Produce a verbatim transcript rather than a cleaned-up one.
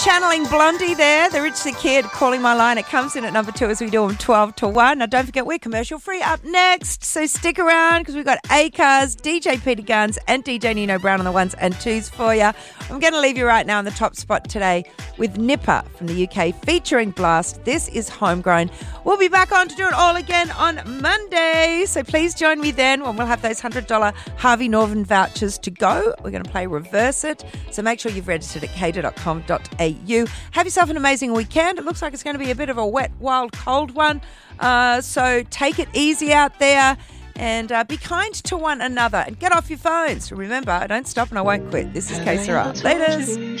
channeling Blondie there, the Rich the Kid, Calling My Line. It comes in at number two as we do them twelve to one. Now, don't forget, we're commercial free up next, so stick around because we've got A-Cars, D J Peter Guns and D J Nino Brown on the ones and twos for you. I'm going to leave you right now in the top spot today with Nipper from the U K featuring Blast. This is Homegrown. We'll be back on to do it all again on Monday, so please join me then when we'll have those one hundred dollars Harvey Norman vouchers to go. We're going to play Reverse It, so make sure you've registered at cater dot com dot a u. Have yourself an amazing weekend. It looks like it's going to be a bit of a wet, wild, cold one, uh, so take it easy out there and uh, be kind to one another and get off your phones. Remember, I don't stop and I won't quit. This is K Sarah. Laters.